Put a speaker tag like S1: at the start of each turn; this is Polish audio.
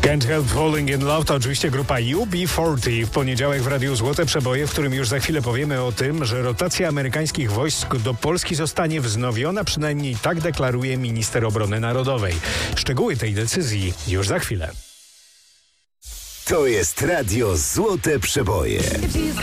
S1: Can't Help Falling in Love to oczywiście grupa UB40. W poniedziałek w Radiu Złote Przeboje, w którym już za chwilę powiemy o tym, że rotacja amerykańskich wojsk do Polski zostanie wznowiona, przynajmniej tak deklaruje minister obrony narodowej. Szczegóły tej decyzji już za chwilę.
S2: To jest Radio Złote Przeboje.